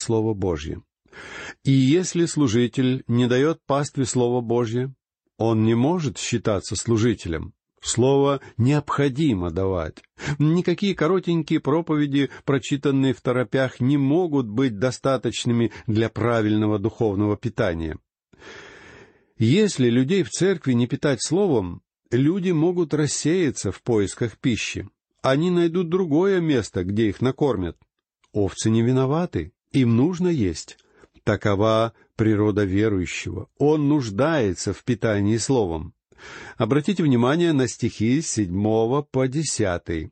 Слово Божье. И если служитель не дает пастве Слово Божье, он не может считаться служителем. Слово необходимо давать. Никакие коротенькие проповеди, прочитанные второпях, не могут быть достаточными для правильного духовного питания. Если людей в церкви не питать словом, люди могут рассеяться в поисках пищи. Они найдут другое место, где их накормят. Овцы не виноваты, им нужно есть. Такова природа верующего. Он нуждается в питании словом. Обратите внимание на стихи с 7 по 10.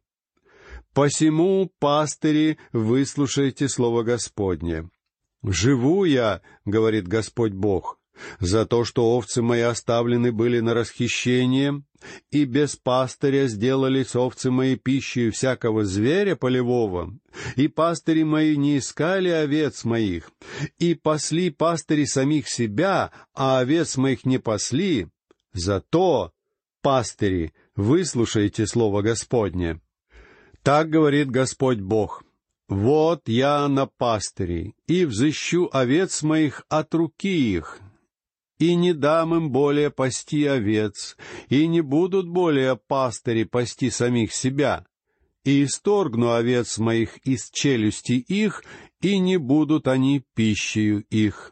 «Посему, пастыри, выслушайте слово Господне. Живу я, — говорит Господь Бог, — за то, что овцы мои оставлены были на расхищение, и без пастыря сделались овцы мои пищей всякого зверя полевого, и пастыри мои не искали овец моих, и пасли пастыри самих себя, а овец моих не пасли. Зато, пастыри, выслушайте слово Господне. Так говорит Господь Бог. Вот я на пастыре, и взыщу овец моих от руки их, и не дам им более пасти овец, и не будут более пастыри пасти самих себя, и исторгну овец моих из челюсти их, и не будут они пищею их».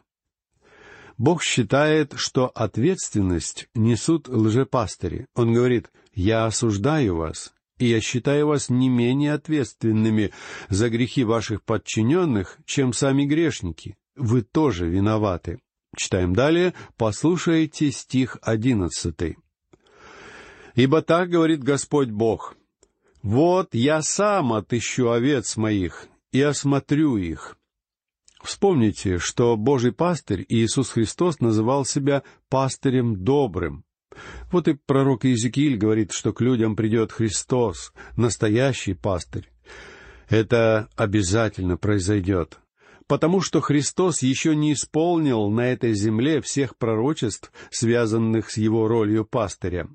Бог считает, что ответственность несут лжепастыри. Он говорит: «Я осуждаю вас, и я считаю вас не менее ответственными за грехи ваших подчиненных, чем сами грешники. Вы тоже виноваты». Читаем далее, послушайте стих 11. «Ибо так говорит Господь Бог: вот я сам отыщу овец моих и осмотрю их». Вспомните, что Божий пастырь Иисус Христос называл себя пастырем добрым. Вот и пророк Иезекииль говорит, что к людям придет Христос, настоящий пастырь. Это обязательно произойдет, потому что Христос еще не исполнил на этой земле всех пророчеств, связанных с его ролью пастыря.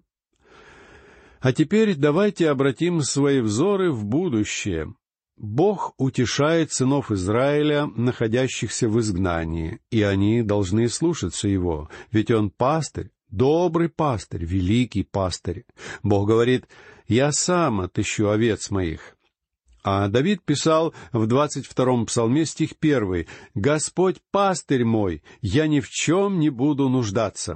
А теперь давайте обратим свои взоры в будущее. Бог утешает сынов Израиля, находящихся в изгнании, и они должны слушаться Его, ведь Он пастырь, добрый пастырь, великий пастырь. Бог говорит: «Я сам отыщу овец моих». А Давид писал в 22-м псалме, стих 1: «Господь пастырь мой, я ни в чем не буду нуждаться».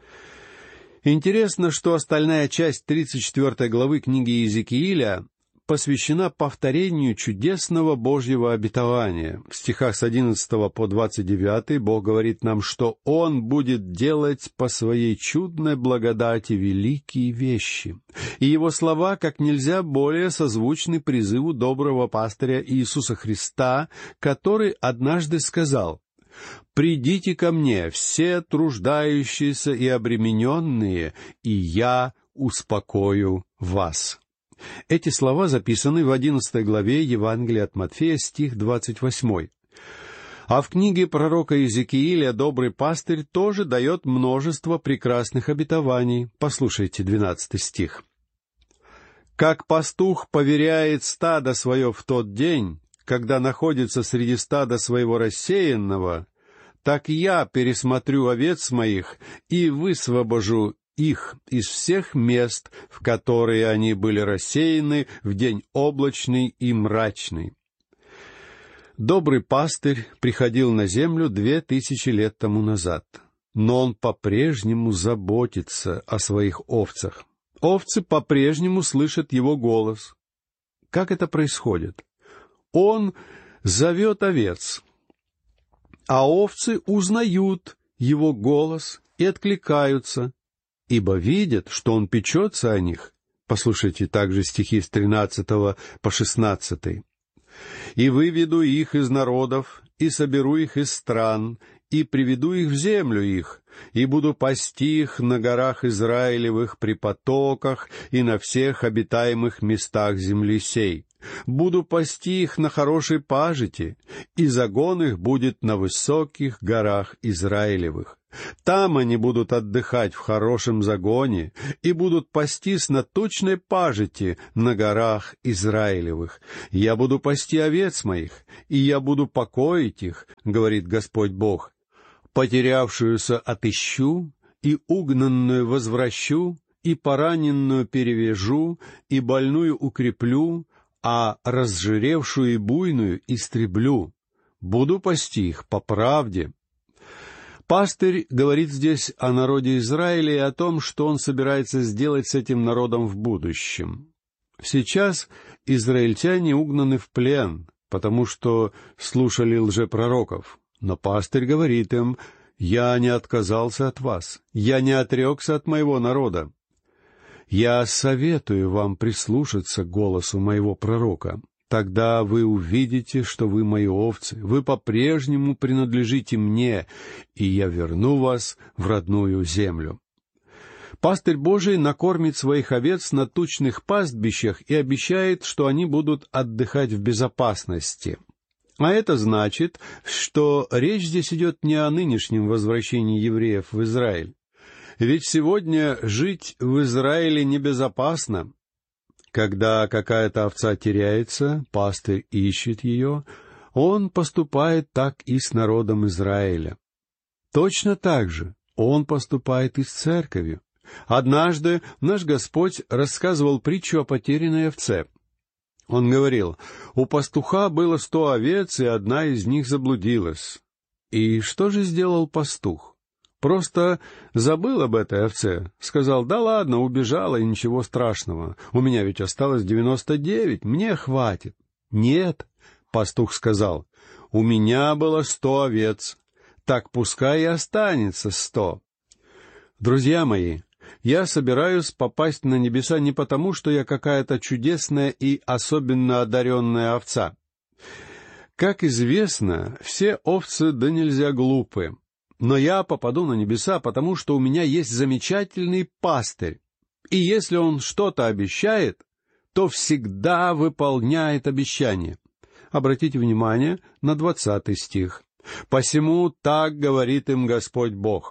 Интересно, что остальная часть 34 главы книги Иезекииля посвящена повторению чудесного Божьего обетования. В стихах с 11 по 29 Бог говорит нам, что Он будет делать по Своей чудной благодати великие вещи. И Его слова как нельзя более созвучны призыву доброго пастыря Иисуса Христа, который однажды сказал: «Придите ко мне, все труждающиеся и обремененные, и я успокою вас». Эти слова записаны в 11 главе Евангелия от Матфея, стих 28. А в книге пророка Иезекииля добрый пастырь тоже дает множество прекрасных обетований. Послушайте 12 стих. «Как пастух поверяет стадо свое в тот день, когда находится среди стада своего рассеянного, так я пересмотрю овец моих и высвобожу их из всех мест, в которые они были рассеяны в день облачный и мрачный». Добрый пастырь приходил на землю 2000 лет тому назад, но он по-прежнему заботится о своих овцах. Овцы по-прежнему слышат его голос. Как это происходит? Он зовет овец, а овцы узнают его голос и откликаются, ибо видят, что он печется о них. Послушайте также стихи с 13 по 16. «И выведу их из народов, и соберу их из стран, и приведу их в землю их, и буду пасти их на горах Израилевых при потоках и на всех обитаемых местах земли сей. Буду пасти их на хорошей пажити, и загон их будет на высоких горах Израилевых. Там они будут отдыхать в хорошем загоне и будут пастись на тучной пажити на горах Израилевых. Я буду пасти овец моих, и я буду покоить их, говорит Господь Бог. Потерявшуюся отыщу, и угнанную возвращу, и пораненную перевяжу, и больную укреплю, а разжиревшую и буйную истреблю. Буду пасти их по правде». Пастырь говорит здесь о народе Израиля и о том, что он собирается сделать с этим народом в будущем. Сейчас израильтяне угнаны в плен, потому что слушали лжепророков. Но пастырь говорит им: «Я не отказался от вас, я не отрекся от моего народа. Я советую вам прислушаться к голосу моего пророка. Тогда вы увидите, что вы мои овцы, вы по-прежнему принадлежите мне, и я верну вас в родную землю». Пастырь Божий накормит своих овец на тучных пастбищах и обещает, что они будут отдыхать в безопасности. А это значит, что речь здесь идет не о нынешнем возвращении евреев в Израиль. Ведь сегодня жить в Израиле небезопасно. Когда какая-то овца теряется, пастырь ищет ее, он поступает так и с народом Израиля. Точно так же он поступает и с церковью. Однажды наш Господь рассказывал притчу о потерянной овце. Он говорил: «У пастуха было 100 овец, и одна из них заблудилась». И что же сделал пастух? Просто забыл об этой овце, сказал: «Да ладно, убежала, и ничего страшного. У меня ведь осталось 99, мне хватит». Нет, пастух сказал: «У меня было 100 овец, так пускай и останется 100». Друзья мои, я собираюсь попасть на небеса не потому, что я какая-то чудесная и особенно одаренная овца. Как известно, все овцы да нельзя глупы. Но я попаду на небеса, потому что у меня есть замечательный пастырь. И если он что-то обещает, то всегда выполняет обещание. Обратите внимание на 20 стих. «Посему так говорит им Господь Бог: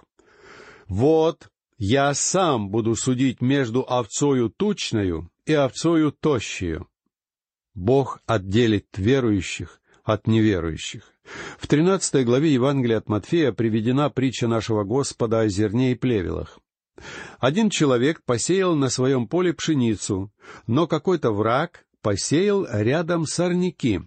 вот я сам буду судить между овцою тучною и овцою тощею». Бог отделит верующих от неверующих. В 13 главе Евангелия от Матфея приведена притча нашего Господа о зерне и плевелах. Один человек посеял на своем поле пшеницу, но какой-то враг посеял рядом сорняки.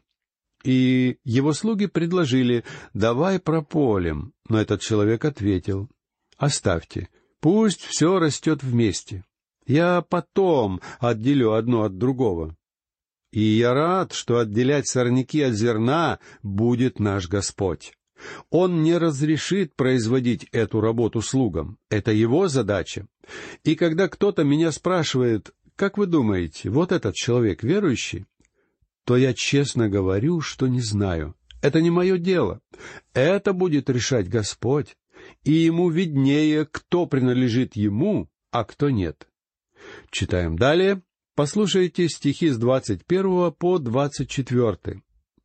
И его слуги предложили: «Давай прополем». Но этот человек ответил: «Оставьте, пусть все растет вместе. Я потом отделю одно от другого». И я рад, что отделять сорняки от зерна будет наш Господь. Он не разрешит производить эту работу слугам. Это его задача. И когда кто-то меня спрашивает: «Как вы думаете, вот этот человек верующий?», то я честно говорю, что не знаю. Это не мое дело. Это будет решать Господь. И ему виднее, кто принадлежит ему, а кто нет. Читаем далее. Послушайте стихи с 21 по 24.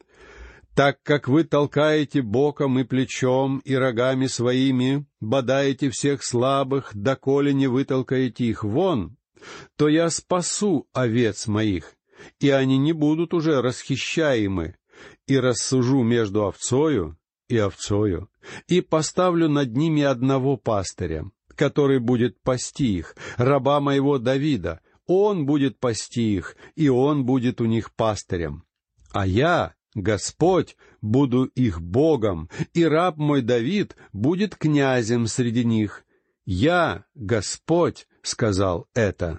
«Так как вы толкаете боком и плечом и рогами своими, бодаете всех слабых, доколе не вытолкаете их вон, то я спасу овец моих, и они не будут уже расхищаемы, и рассужу между овцою и овцою, и поставлю над ними одного пастыря, который будет пасти их, раба моего Давида. Он будет пасти их, и он будет у них пастырем. А я, Господь, буду их Богом, и раб мой Давид будет князем среди них. Я, Господь, сказал это».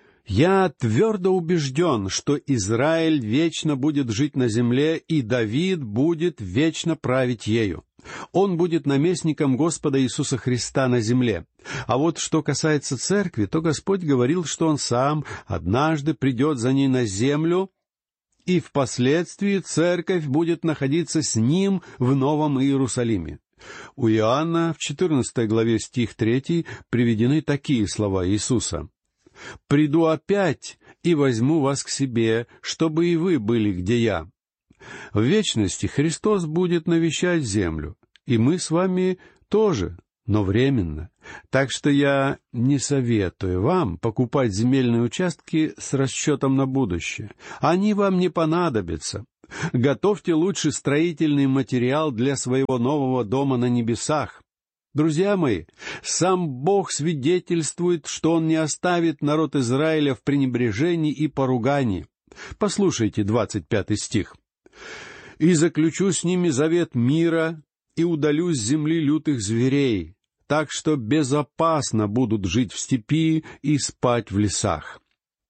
Я твердо убежден, что Израиль вечно будет жить на земле, и Давид будет вечно править ею. Он будет наместником Господа Иисуса Христа на земле. А вот что касается церкви, то Господь говорил, что Он сам однажды придет за ней на землю, и впоследствии церковь будет находиться с Ним в Новом Иерусалиме. У Иоанна в 14 главе стих 3 приведены такие слова Иисуса: «Приду опять, и возьму вас к себе, чтобы и вы были, где я». В вечности Христос будет навещать землю, и мы с вами тоже, но временно. Так что я не советую вам покупать земельные участки с расчетом на будущее. Они вам не понадобятся. Готовьте лучше строительный материал для своего нового дома на небесах. Друзья мои, сам Бог свидетельствует, что Он не оставит народ Израиля в пренебрежении и поругании. Послушайте 25 стих. «И заключу с ними завет мира, и удалю с земли лютых зверей, так что безопасно будут жить в степи и спать в лесах».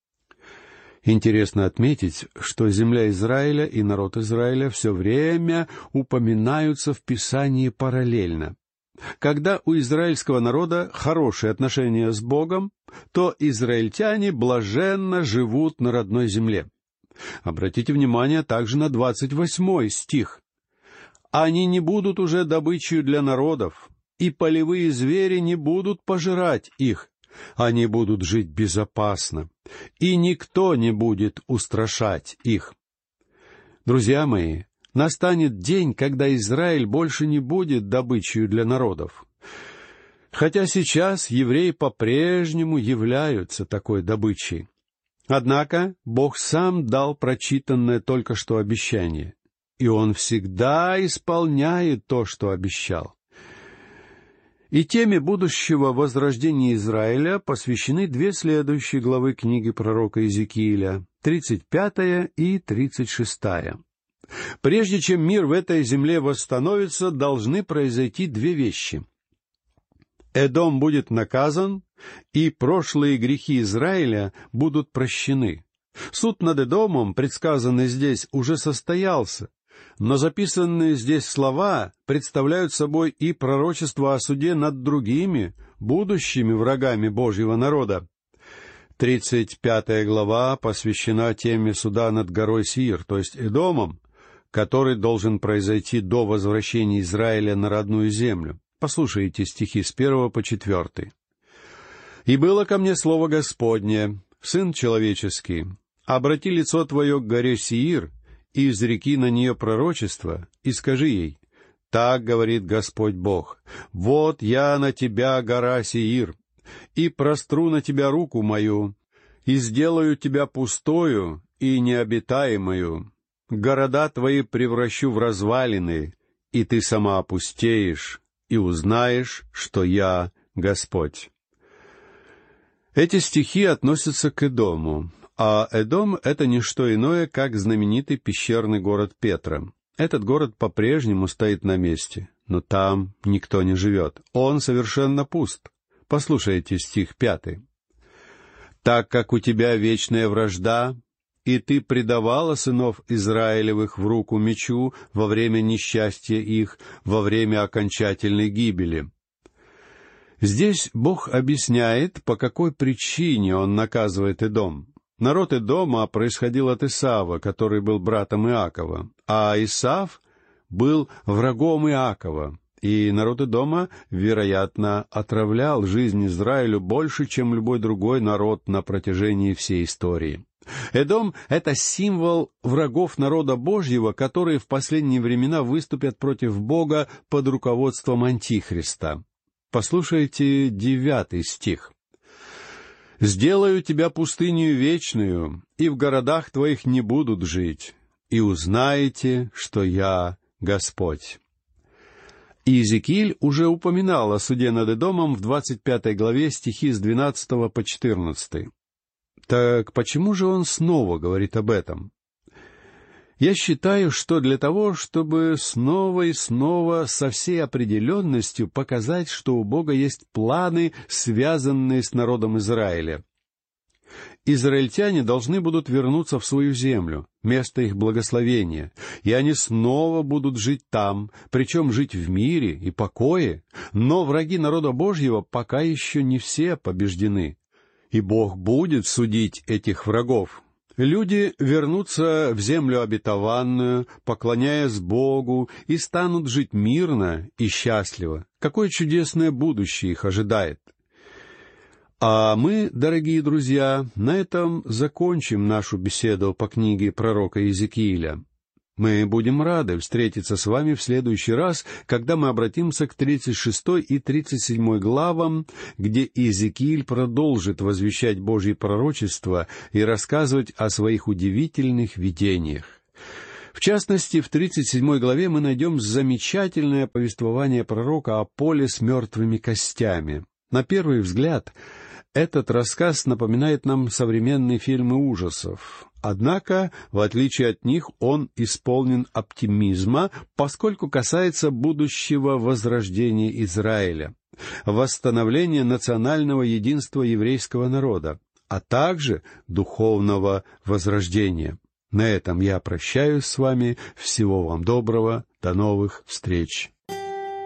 Интересно отметить, что земля Израиля и народ Израиля все время упоминаются в Писании параллельно. Когда у израильского народа хорошие отношения с Богом, то израильтяне блаженно живут на родной земле. Обратите внимание также на 28 стих. «Они не будут уже добычей для народов, и полевые звери не будут пожирать их. Они будут жить безопасно, и никто не будет устрашать их». Друзья мои, настанет день, когда Израиль больше не будет добычей для народов. Хотя сейчас евреи по-прежнему являются такой добычей. Однако Бог сам дал прочитанное только что обещание, и Он всегда исполняет то, что обещал. И теме будущего возрождения Израиля посвящены 2 следующие главы книги пророка Иезекииля, 35 и 36. Прежде чем мир в этой земле восстановится, должны произойти 2 вещи. Эдом будет наказан, и прошлые грехи Израиля будут прощены. Суд над Эдомом, предсказанный здесь, уже состоялся, но записанные здесь слова представляют собой и пророчество о суде над другими, будущими врагами Божьего народа. 35 глава посвящена теме суда над горой Сиир, то есть Эдомом, который должен произойти до возвращения Израиля на родную землю. Послушайте стихи с 1 по 4. «И было ко мне слово Господне: Сын человеческий, обрати лицо твое к горе Сиир, и изреки на нее пророчество, и скажи ей: так говорит Господь Бог, вот я на тебя, гора Сиир, и простру на тебя руку мою, и сделаю тебя пустою и необитаемою. Города твои превращу в развалины, и ты сама опустеешь, и узнаешь, что я Господь». Эти стихи относятся к Эдому, а Эдом — это не что иное, как знаменитый пещерный город Петра. Этот город по-прежнему стоит на месте, но там никто не живет. Он совершенно пуст. Послушайте стих 5. «Так как у тебя вечная вражда, и ты предавала сынов Израилевых в руку мечу во время несчастья их, во время окончательной гибели». Здесь Бог объясняет, по какой причине Он наказывает Эдом. Народ Эдома происходил от Исава, который был братом Иакова, а Исав был врагом Иакова, и народ Эдома, вероятно, отравлял жизнь Израилю больше, чем любой другой народ на протяжении всей истории. Эдом — это символ врагов народа Божьего, которые в последние времена выступят против Бога под руководством Антихриста. Послушайте 9 стих. «Сделаю тебя пустынью вечную, и в городах твоих не будут жить, и узнаете, что я Господь». Иезекииль уже упоминал о суде над Эдомом в 25 главе стихи с 12 по 14. Так почему же он снова говорит об этом? Я считаю, что для того, чтобы снова и снова со всей определенностью показать, что у Бога есть планы, связанные с народом Израиля. Израильтяне должны будут вернуться в свою землю, место их благословения, и они снова будут жить там, причем жить в мире и покое, но враги народа Божьего пока еще не все побеждены, и Бог будет судить этих врагов. Люди вернутся в землю обетованную, поклоняясь Богу, и станут жить мирно и счастливо. Какое чудесное будущее их ожидает! А мы, дорогие друзья, на этом закончим нашу беседу по книге пророка Иезекииля. Мы будем рады встретиться с вами в следующий раз, когда мы обратимся к 36 и 37 главам, где Иезекииль продолжит возвещать Божьи пророчества и рассказывать о своих удивительных видениях. В частности, в 37 главе мы найдем замечательное повествование пророка о поле с мертвыми костями. На первый взгляд, этот рассказ напоминает нам современные фильмы ужасов. Однако, в отличие от них, он исполнен оптимизма, поскольку касается будущего возрождения Израиля, восстановления национального единства еврейского народа, а также духовного возрождения. На этом я прощаюсь с вами. Всего вам доброго. До новых встреч.